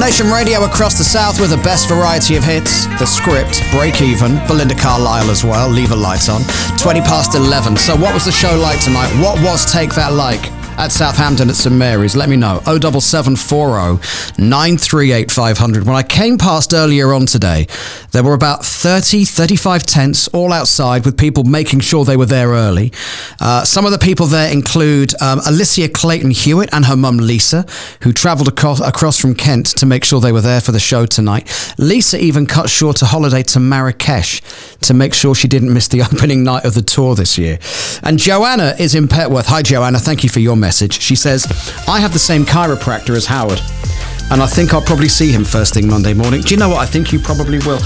Nation Radio across the south with the best variety of hits. The Script, Break Even, Belinda Carlisle as well, Leave the Lights On. 20 past 11. So what was the show like tonight? What was Take That like at Southampton at St Mary's? Let me know. 07740 938 500. When I came past earlier on today, there were about 35 tents all outside with people making sure they were there early. Some of the people there include Alicia Clayton-Hewitt and her mum Lisa, who travelled across from Kent to make sure they were there for the show tonight. Lisa even cut short a holiday to Marrakesh to make sure she didn't miss the opening night of the tour this year. And Joanna is in Petworth. Hi Joanna, thank you for your message. She says, I have the same chiropractor as Howard, and I think I'll probably see him first thing Monday morning. Do you know what? I think you probably will.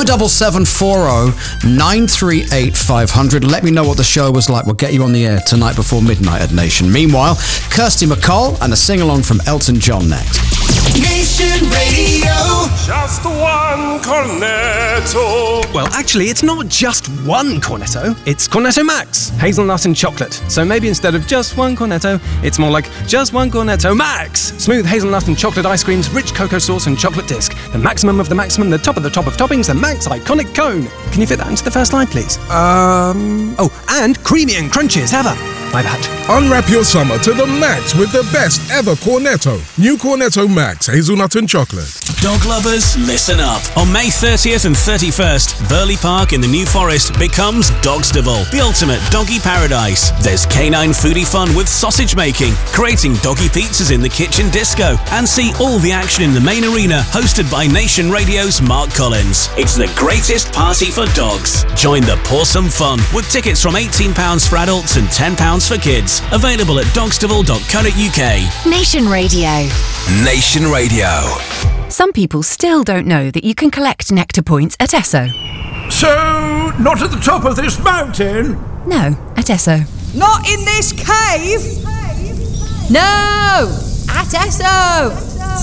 07740 938 500. Let me know what the show was like. We'll get you on the air tonight before midnight at Nation. Meanwhile, Kirsty MacColl and a sing-along from Elton John next. Nation Radio. Just one cornetto. Well, actually, it's not just one cornetto. It's Cornetto Max, hazelnut and chocolate. So maybe instead of just one cornetto, it's more like just one Cornetto Max. Smooth hazelnut and chocolate ice creams, rich cocoa sauce and chocolate disc. The maximum of the maximum, the top of toppings, the Max iconic cone. Can you fit that into the first line, please? Oh, and creamy and crunchy as ever. My bad. Unwrap your summer to the max with the best ever Cornetto. New Cornetto Max, hazelnut and chocolate. Dog lovers, listen up. On May 30th and 31st, Burley Park in the New Forest becomes Dogstaval, the ultimate doggy paradise. There's canine foodie fun with sausage making, creating doggy pizzas in the kitchen disco, and see all the action in the main arena, hosted by Nation Radio's Mark Collins. It's the greatest party for dogs. Join the pawsome fun with tickets from £18 for adults and £10 for kids. Available at dogstaval.co.uk. Nation Radio. Nation Radio. Some people still don't know that you can collect Nectar points at Esso. So, not at the top of this mountain? No, at Esso. Not in this cave? No! At Esso!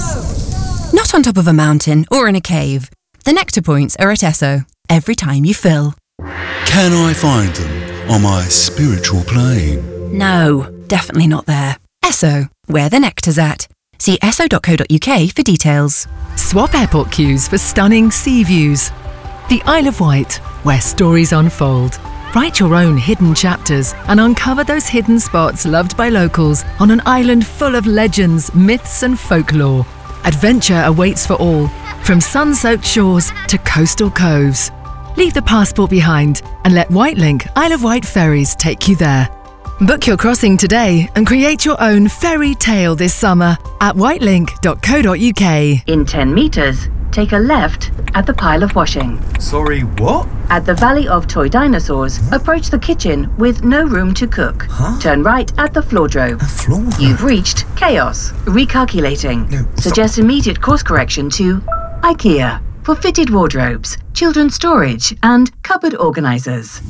Not on top of a mountain or in a cave. The Nectar points are at Esso every time you fill. Can I find them on my spiritual plane? No, definitely not there. Esso, where the nectar's at. See esso.co.uk for details. Swap airport queues for stunning sea views. The Isle of Wight, where stories unfold. Write your own hidden chapters and uncover those hidden spots loved by locals on an island full of legends, myths and folklore. Adventure awaits for all, from sun-soaked shores to coastal coves. Leave the passport behind and let Whitelink Isle of Wight ferries take you there. Book your crossing today and create your own fairy tale this summer at whitelink.co.uk. In 10 metres, take a left at the pile of washing. Sorry, what? At the Valley of Toy Dinosaurs, approach the kitchen with no room to cook. Turn right at the floordrome. You've reached Chaos. Recalculating. Suggest immediate course correction to IKEA for fitted wardrobes, children's storage and cupboard organisers.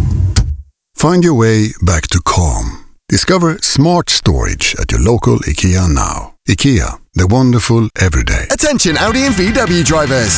Find your way back to calm. Discover smart storage at your local IKEA now. IKEA, the wonderful everyday. Attention Audi and VW drivers.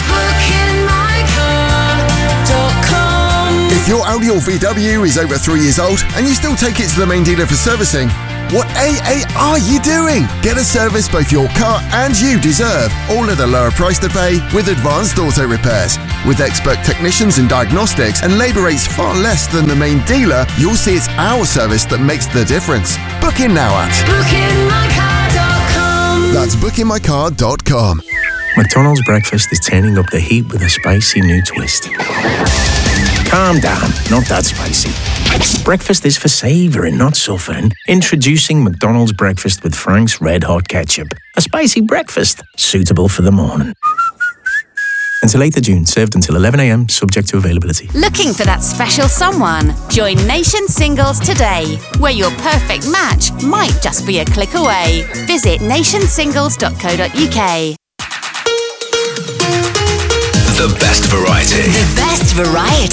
If your Audi or VW is over 3 years old and you still take it to the main dealer for servicing, what AA are you doing? Get a service both your car and you deserve, all at a lower price to pay with Advanced Auto Repairs. With expert technicians and diagnostics and labour rates far less than the main dealer, you'll see it's our service that makes the difference. Book in now at bookingmycar.com. That's bookingmycar.com. McDonald's breakfast is turning up the heat with a spicy new twist. Calm down, not that spicy. Breakfast is for savouring, not suffering. Introducing McDonald's breakfast with Frank's Red Hot Ketchup. A spicy breakfast, suitable for the morning. Until 8th of June, served until 11 a.m, subject to availability. Looking for that special someone? Join Nation Singles today, where your perfect match might just be a click away. Visit nationsingles.co.uk. The best variety. The best variety.